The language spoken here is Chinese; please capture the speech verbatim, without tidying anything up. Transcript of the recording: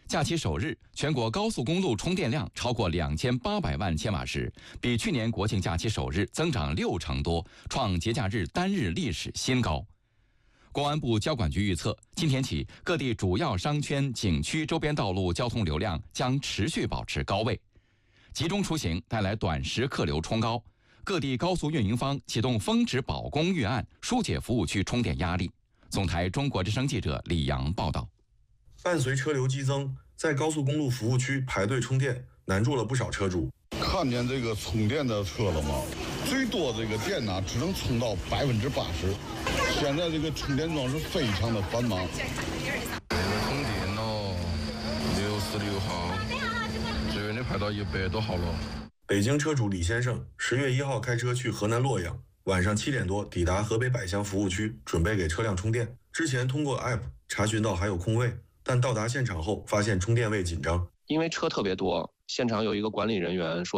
假期首日，全国高速公路充电量超过两千八百万千瓦时，比去年国庆假期首日增长六成多，创节假日单日历史新高。公安部交管局预测，今天起，各地主要商圈、景区周边道路交通流量将持续保持高位。集中出行带来短时客流冲高，各地高速运营方启动峰值保供预案，疏解服务区充电压力。总台中国之声记者李阳报道。 伴随车流激增，在高速公路服务区排队充电，难住了不少车主。 看见这个充电的车了吗？最多这个电呢，只能充到百分之八十。现在这个充电桩是非常的繁忙。 充电了，六十六号，这边的排到一百多号了。 北京车主李先生十月一号开车去河南洛阳，晚上七点多抵达河北百祥服务区，准备给车辆充电。之前通过 A P P 查询到还有空位，但到达现场后发现充电位紧张， 因为车特别多。现场有一个管理人员说